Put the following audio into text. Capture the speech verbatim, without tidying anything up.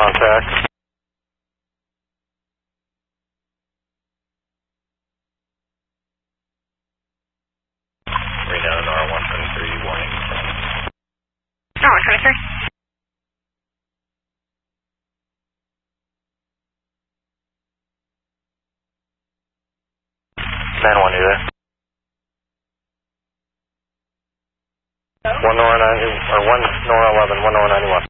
contact. Reno, N R one twenty-three, warning. N R one twenty-three. nine one, you there? one Nora ninety, or one Nora eleven, one Nora ninety-one.